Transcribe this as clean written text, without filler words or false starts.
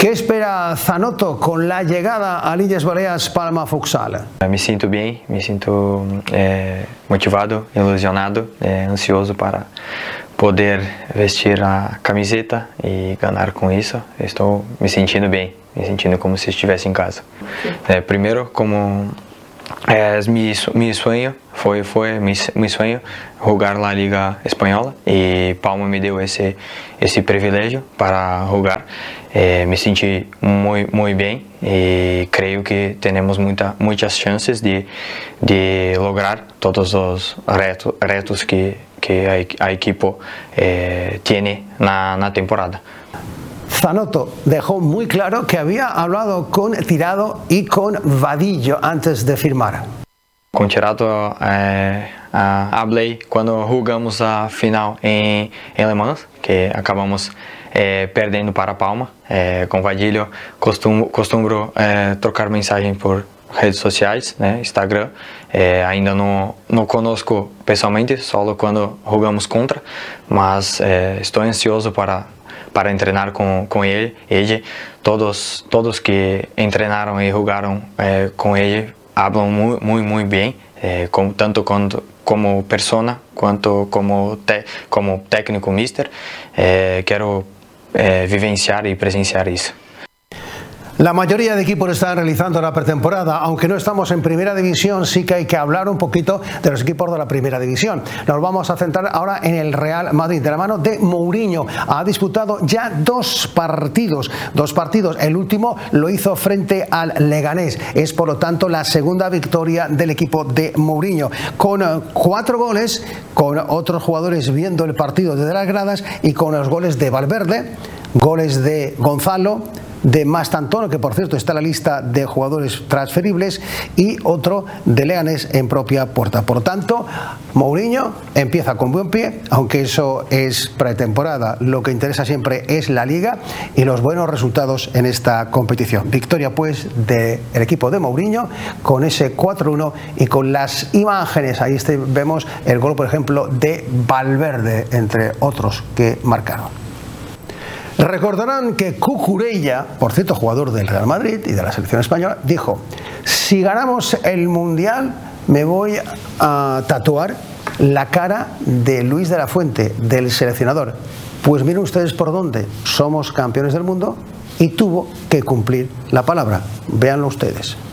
¿Qué espera Zanotto con la llegada a Illes Balears Palma Futsal? Me siento bien, me siento motivado, ilusionado, ansioso para poder vestir la camiseta y ganar con eso. Estoy me sintiendo bien, me sintiendo como si estivesse en casa. Primero, como es mi sueño, fue mi sueño jugar la Liga Española y Palma me dio ese privilegio para jugar. Me sentí muy bien y creo que tenemos muchas chances de lograr todos los retos que el equipo tiene en la temporada. Zanotto dejó muy claro que había hablado con Tirado y con Vadillo antes de firmar. Con Tirado hablé cuando jugamos la final en Le Mans, que acabamos perdendo para Palma. Con Vadillo costumbro trocar mensajes por redes sociais, Instagram. Ainda não conozco pessoalmente, solo quando jogamos contra, mas estou ansioso para entrenar com ele. Todos que treinaram e jogaram com ele falam muito bem, tanto como persona quanto como técnico mister. Quero vivenciar y presenciar eso. La mayoría de equipos están realizando la pretemporada, aunque no estamos en primera división, sí que hay que hablar un poquito de los equipos de la primera división. Nos vamos a centrar ahora en el Real Madrid, de la mano de Mourinho. Ha disputado ya dos partidos, el último lo hizo frente al Leganés. Es por lo tanto la segunda victoria del equipo de Mourinho, con 4 goles, con otros jugadores viendo el partido desde las gradas y con los goles de Valverde, goles de Gonzalo, de Mastantuono, que por cierto está en la lista de jugadores transferibles, y otro de Leganés en propia puerta. Por lo tanto, Mourinho empieza con buen pie, aunque eso es pretemporada. Lo que interesa siempre es la Liga y los buenos resultados en esta competición. Victoria pues del equipo de Mourinho con ese 4-1 y con las imágenes. Ahí vemos el gol, por ejemplo, de Valverde, entre otros que marcaron. Recordarán que Cucurella, por cierto jugador del Real Madrid y de la selección española, dijo: si ganamos el Mundial me voy a tatuar la cara de Luis de la Fuente, del seleccionador. Pues miren ustedes por dónde, somos campeones del mundo y tuvo que cumplir la palabra. Véanlo ustedes.